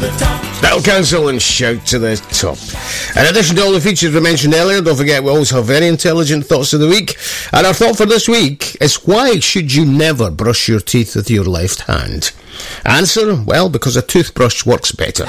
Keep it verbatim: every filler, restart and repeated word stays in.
That'll cancel and shout to the top. In addition to all the features we mentioned earlier, don't forget we also have very intelligent thoughts of the week. And our thought for this week is, why should you never brush your teeth with your left hand? Answer, well, because a toothbrush works better.